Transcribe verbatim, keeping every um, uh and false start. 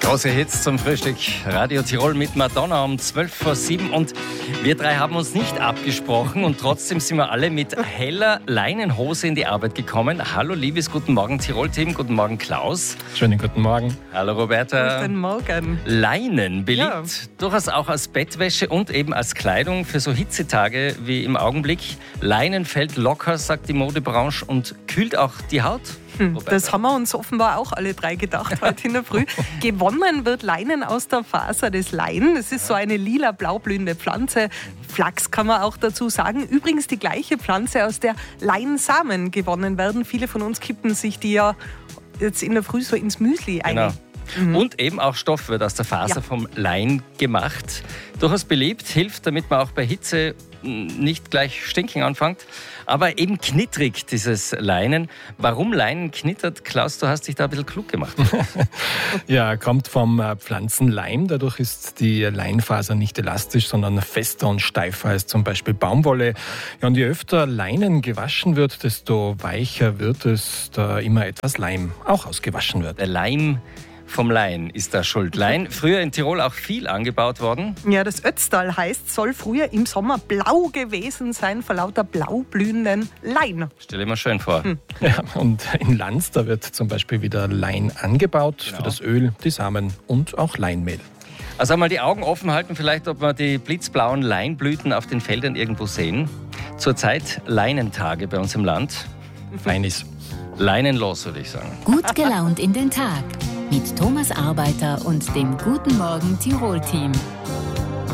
Große Hits zum Frühstück. Radio Tirol mit Madonna um zwölf vor sieben. Und wir drei haben uns nicht abgesprochen und trotzdem sind wir alle mit heller Leinenhose in die Arbeit gekommen. Hallo Liebes, guten Morgen Tirol-Team, guten Morgen Klaus. Schönen guten Morgen. Hallo Roberta. Guten Morgen. Leinen beliebt, ja. Durchaus auch als Bettwäsche und eben als Kleidung für so Hitzetage wie im Augenblick. Leinen fällt locker, sagt die Modebranche, und kühlt auch die Haut. Hm, das haben wir uns offenbar auch alle drei gedacht heute in der Früh. Gewonnen wird Leinen aus der Faser des Leinen. Es ist so eine lila-blau blühende Pflanze. Flachs kann man auch dazu sagen. Übrigens die gleiche Pflanze, aus der Leinsamen gewonnen werden. Viele von uns kippen sich die ja jetzt in der Früh so ins Müsli ein. Genau. Mhm. Und eben auch Stoff wird aus der Faser ja. vom Lein gemacht. Durchaus beliebt, hilft, damit man auch bei Hitze nicht gleich stinken anfängt. Aber eben knittrig, dieses Leinen. Warum Leinen knittert? Klaus, du hast dich da ein bisschen klug gemacht. Ja, kommt vom Pflanzenleim. Dadurch ist die Leinfaser nicht elastisch, sondern fester und steifer als zum Beispiel Baumwolle. Ja, und je öfter Leinen gewaschen wird, desto weicher wird es, da immer etwas Leim auch ausgewaschen wird. Der Leim vom Lein ist da schuld. Lein, früher in Tirol auch viel angebaut worden. Ja, das Ötztal heißt, soll früher im Sommer blau gewesen sein, vor lauter blau blühenden Lein. Stell dir mal schön vor. Hm. Ja, und in Lanz, da wird zum Beispiel wieder Lein angebaut, genau. Für das Öl, die Samen und auch Leinmehl. Also einmal die Augen offen halten, vielleicht ob wir die blitzblauen Leinblüten auf den Feldern irgendwo sehen. Zurzeit Leinentage bei uns im Land. Feines. Leinenlos, würde ich sagen. Gut gelaunt in den Tag mit Thomas Arbeiter und dem Guten Morgen Tirol-Team.